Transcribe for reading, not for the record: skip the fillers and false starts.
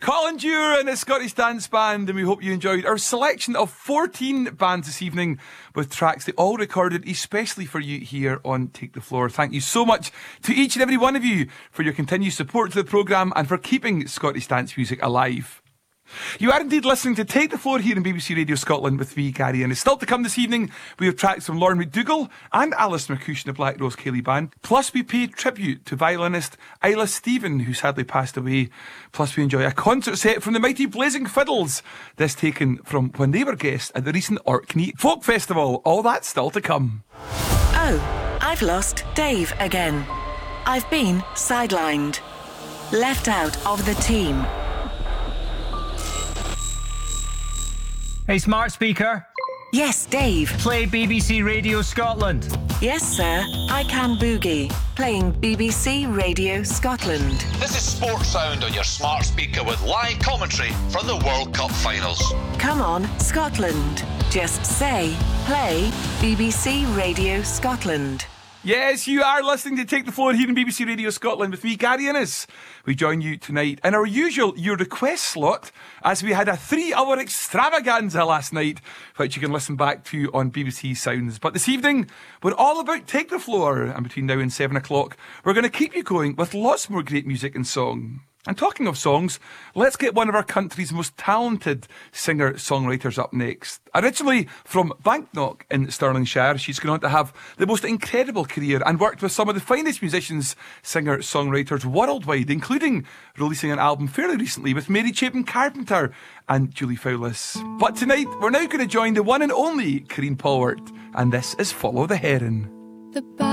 Colin Dewar and the Scottish Dance Band, and we hope you enjoyed our selection of 14 bands this evening with tracks they all recorded especially for you here on Take the Floor. Thank you so much to each and every one of you for your continued support to the programme and for keeping Scottish dance music alive. You are indeed listening to Take the Floor here on BBC Radio Scotland with me, Gary, and it's still to come this evening. We have tracks from Lauren McDougall and Alice McCoush and the Black Rose Cayley Band. Plus we pay tribute to violinist Isla Stephen, who sadly passed away. Plus we enjoy a concert set from the mighty Blazing Fiddles. This taken from when they were guests at the recent Orkney Folk Festival. All that's still to come. Oh, I've lost Dave again. I've been sidelined. Left out of the team. Hey, smart speaker. Yes, Dave. Play BBC Radio Scotland. Yes, sir. I can boogie. Playing BBC Radio Scotland. This is Sports Sound on your smart speaker with live commentary from the World Cup finals. Come on, Scotland. Just say, play BBC Radio Scotland. Yes, you are listening to Take the Floor here in BBC Radio Scotland with me, Gary Innes. We join you tonight in our usual Your Request slot as we had a 3-hour extravaganza last night, which you can listen back to on BBC Sounds. But this evening, we're all about Take the Floor, and between now and 7 o'clock, we're going to keep you going with lots more great music and song. And talking of songs, let's get one of our country's most talented singer-songwriters up next. Originally from Banknock in Stirlingshire, she's gone on to have the most incredible career and worked with some of the finest musicians, singer-songwriters worldwide, including releasing an album fairly recently with Mary Chapin Carpenter and Julie Fowlis. But tonight, we're now going to join the one and only Karine Polwart, and this is Follow the Heron. The